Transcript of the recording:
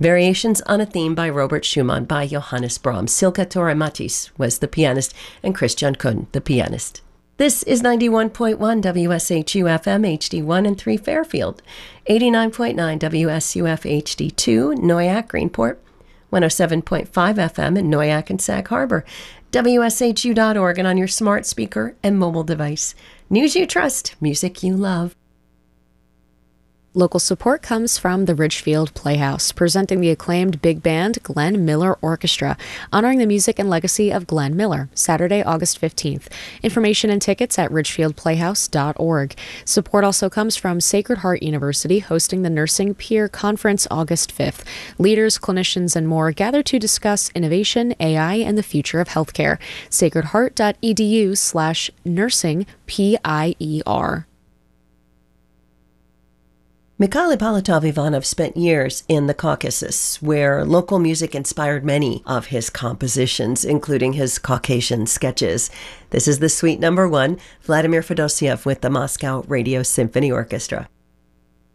Variations on a Theme by Robert Schumann by Johannes Brahms. Silke Torre Mattis was the pianist and Christian Kuhn, the pianist. This is 91.1 WSHU FM HD1 and 3 Fairfield, 89.9 WSUF HD2 Noyak Greenport, 107.5 FM in Noyak and Sag Harbor, WSHU.org, and on your smart speaker and mobile device. News you trust, music you love. Local support comes from the Ridgefield Playhouse, presenting the acclaimed big band Glenn Miller Orchestra, honoring the music and legacy of Glenn Miller, Saturday, August 15th. Information and tickets at ridgefieldplayhouse.org. Support also comes from Sacred Heart University, hosting the Nursing Peer Conference August 5th. Leaders, clinicians, and more gather to discuss innovation, AI, and the future of healthcare. sacredheart.edu/nursing, PIER. Mikhail Ippolitov-Ivanov spent years in the Caucasus, where local music inspired many of his compositions, including his Caucasian sketches. This is the Suite No. 1, Vladimir Fedosiev with the Moscow Radio Symphony Orchestra.